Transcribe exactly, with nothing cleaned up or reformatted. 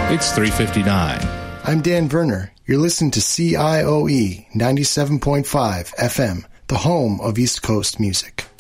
It's three fifty-nine. I'm Dan Verner. You're listening to C I O E ninety-seven point five F M, the home of East Coast music.